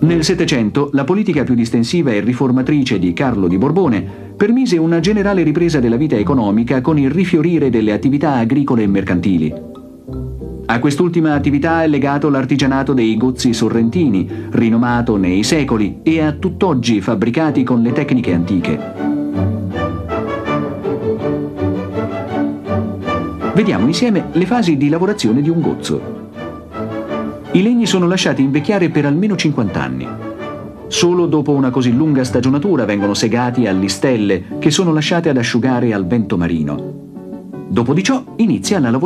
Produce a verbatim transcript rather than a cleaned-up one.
Nel Settecento la politica più distensiva e riformatrice di Carlo di Borbone permise una generale ripresa della vita economica con il rifiorire delle attività agricole e mercantili. A quest'ultima attività è legato l'artigianato dei gozzi sorrentini, rinomato nei secoli e a tutt'oggi fabbricati con le tecniche antiche. Vediamo insieme le fasi di lavorazione di un gozzo. I legni sono lasciati invecchiare per almeno cinquanta anni. Solo dopo una così lunga stagionatura vengono segati a listelle che sono lasciate ad asciugare al vento marino. Dopo di ciò inizia la lavorazione